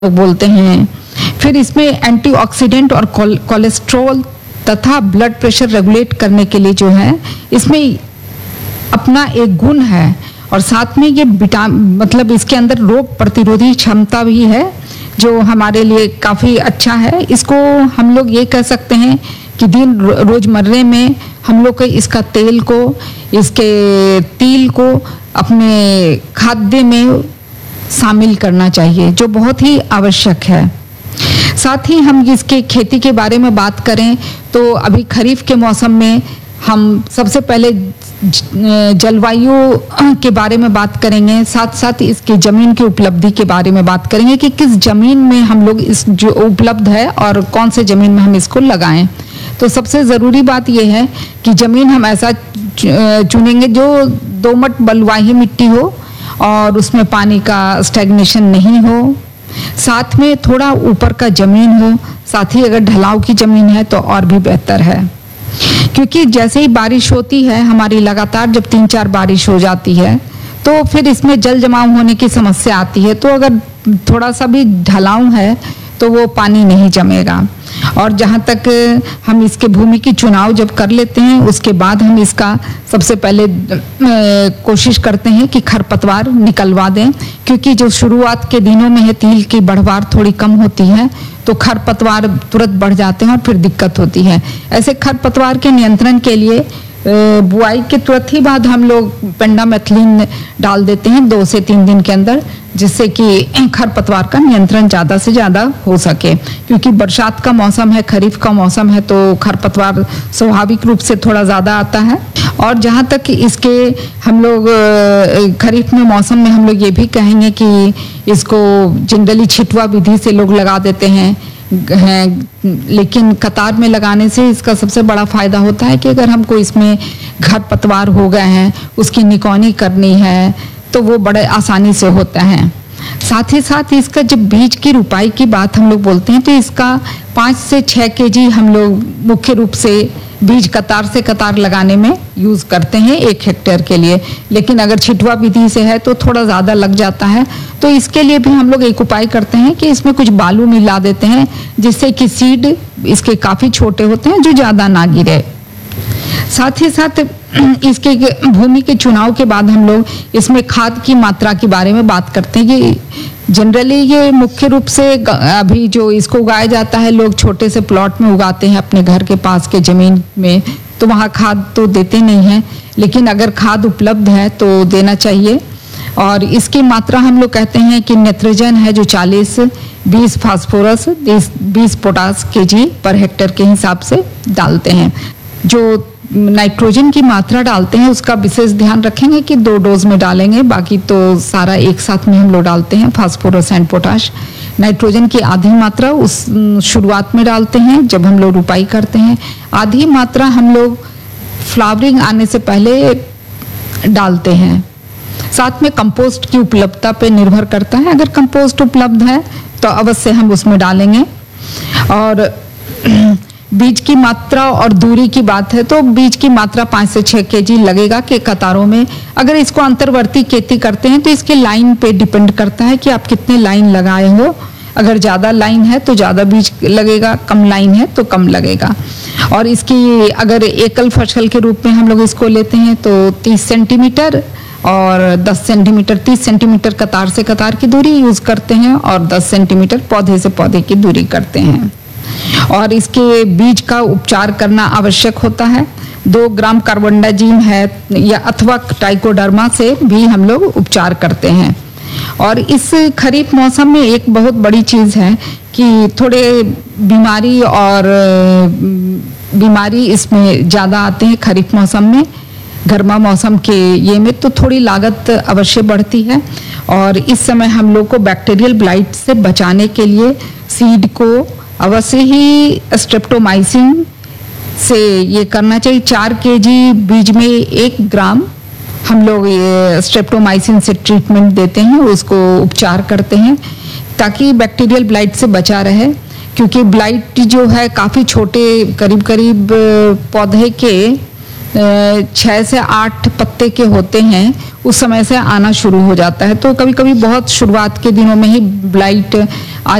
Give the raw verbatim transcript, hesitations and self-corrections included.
लोग बोलते हैं। फिर इसमें एंटीऑक्सीडेंट और कोलेस्ट्रॉल तथा ब्लड प्रेशर रेगुलेट करने के लिए जो है इसमें अपना एक गुण है, और साथ में ये विटामिन मतलब इसके अंदर रोग प्रतिरोधी क्षमता भी है जो हमारे लिए काफ़ी अच्छा है। इसको हम लोग ये कह सकते हैं कि दिन रोजमर्रे में हम लोग को इसका तेल को, इसके तिल को अपने खाद्य में शामिल करना चाहिए, जो बहुत ही आवश्यक है। साथ ही हम इसके खेती के बारे में बात करें तो अभी खरीफ के मौसम में हम सबसे पहले जलवायु के बारे में बात करेंगे, साथ साथ इसकी ज़मीन की उपलब्धि के बारे में बात करेंगे कि किस ज़मीन में हम लोग इस जो उपलब्ध है और कौन से ज़मीन में हम इसको लगाएं। तो सबसे ज़रूरी बात यह है कि ज़मीन हम ऐसा चुनेंगे जो दोमट बलुआही मिट्टी हो और उसमें पानी का स्टैग्नेशन नहीं हो, साथ में थोड़ा ऊपर का ज़मीन हो, साथ ही अगर ढलाव की ज़मीन है तो और भी बेहतर है। क्योंकि जैसे ही बारिश होती है हमारी लगातार, जब तीन चार बारिश हो जाती है तो फिर इसमें जल जमाव होने की समस्या आती है। तो अगर थोड़ा सा भी ढलाव है तो वो पानी नहीं जमेगा। और जहाँ तक हम इसके भूमि की चुनाव जब कर लेते हैं उसके बाद हम इसका सबसे पहले कोशिश करते हैं कि खरपतवार निकलवा दें, क्योंकि जो शुरुआत के दिनों में है तिल की बढ़वार थोड़ी कम होती है तो खरपतवार तुरंत बढ़ जाते हैं और फिर दिक्कत होती है। ऐसे खरपतवार के नियंत्रण के लिए बुआई के तुरंत ही बाद हम लोग पेंडामेथिलिन डाल देते हैं दो से तीन दिन के अंदर, जिससे कि खरपतवार का नियंत्रण ज़्यादा से ज़्यादा हो सके। क्योंकि बरसात का मौसम है, खरीफ का मौसम है, तो खरपतवार स्वाभाविक रूप से थोड़ा ज़्यादा आता है। और जहाँ तक इसके हम लोग खरीफ में मौसम में हम लोग ये भी कहेंगे कि इसको जनरली छिटवा विधि से लोग लगा देते हैं हैं, लेकिन कतार में लगाने से इसका सबसे बड़ा फायदा होता है कि अगर हमको इसमें खरपतवार हो गए हैं, उसकी निकौनी करनी है तो वो बड़े आसानी से होता है। साथ ही साथ इसका जब बीज की रुपाई की बात हम लोग बोलते हैं तो इसका पाँच से छः केजी हम लोग मुख्य रूप से बीज कतार से कतार लगाने में यूज़ करते हैं एक हेक्टेयर के लिए। लेकिन अगर छिटवा विधि से है तो थोड़ा ज़्यादा लग जाता है। तो इसके लिए भी हम लोग एक उपाय करते हैं कि इसमें कुछ बालू मिला देते हैं, जिससे कि सीड इसके काफ़ी छोटे होते हैं जो ज़्यादा ना गिरे। साथ ही साथ इसके भूमि के चुनाव के बाद हम लोग इसमें खाद की मात्रा के बारे में बात करते हैं कि जनरली ये मुख्य रूप से अभी जो इसको उगाया जाता है लोग छोटे से प्लॉट में उगाते हैं अपने घर के पास के ज़मीन में, तो वहाँ खाद तो देते नहीं हैं, लेकिन अगर खाद उपलब्ध है तो देना चाहिए। और इसकी मात्रा हम लोग कहते हैं कि नाइट्रोजन है जो चालीस, बीस फास्फोरस, बीस पोटास केजी पर हेक्टेयर के हिसाब से डालते हैं। जो नाइट्रोजन की मात्रा डालते हैं उसका विशेष ध्यान रखेंगे कि दो डोज में डालेंगे, बाकी तो सारा एक साथ में हम लोग डालते हैं फास्फोरस एंड पोटाश। नाइट्रोजन की आधी मात्रा उस शुरुआत में डालते हैं जब हम लोग रुपाई करते हैं, आधी मात्रा हम लोग फ्लावरिंग आने से पहले डालते हैं। साथ में कंपोस्ट की उपलब्धता पे निर्भर करता है, अगर कंपोस्ट उपलब्ध है तो अवश्य हम उसमें डालेंगे। और बीज की मात्रा और दूरी की बात है तो बीज की मात्रा पाँच से छः केजी लगेगा के कतारों में। अगर इसको अंतर्वर्ती खेती करते हैं तो इसके लाइन पे डिपेंड करता है कि आप कितने लाइन लगाए हो। अगर ज़्यादा लाइन है तो ज़्यादा बीज लगेगा, कम लाइन है तो कम लगेगा। और इसकी अगर एकल फसल के रूप में हम लोग इसको लेते हैं तो तीस सेंटीमीटर और दस सेंटीमीटर, तीस सेंटीमीटर कतार से कतार की दूरी यूज़ करते हैं और दस सेंटीमीटर पौधे से पौधे की दूरी करते हैं। और इसके बीज का उपचार करना आवश्यक होता है। दो ग्राम कार्बोंडाजिम है या अथवा ट्राइकोडर्मा से भी हम लोग उपचार करते हैं। और इस खरीफ मौसम में एक बहुत बड़ी चीज़ है कि थोड़े बीमारी और बीमारी इसमें ज़्यादा आते हैं खरीफ मौसम में। गर्मा मौसम के ये में तो थोड़ी लागत अवश्य बढ़ती है, और इस समय हम लोग को बैक्टीरियल ब्लाइट से बचाने के लिए सीड को अवश्य ही स्ट्रेप्टोमाइसिन से ये करना चाहिए। चार केजी बीज में एक ग्राम हम लोग ये स्ट्रेप्टोमाइसिन से ट्रीटमेंट देते हैं, उसको उपचार करते हैं ताकि बैक्टीरियल ब्लाइट से बचा रहे। क्योंकि ब्लाइट जो है काफ़ी छोटे, करीब करीब पौधे के छः से आठ पत्ते के होते हैं, उस समय से आना शुरू हो जाता है। तो कभी कभी बहुत शुरुआत के दिनों में ही ब्लाइट आ